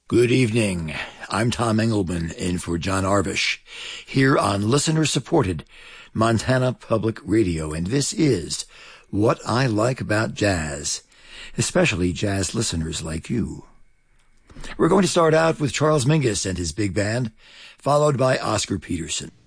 Good evening. I'm Tom Engelman in for John Arvish here on listener-supported Montana Public Radio, and this is What I Like About Jazz, especially jazz listeners like you. We're going to start out with Charles Mingus and his big band, followed by Oscar Peterson.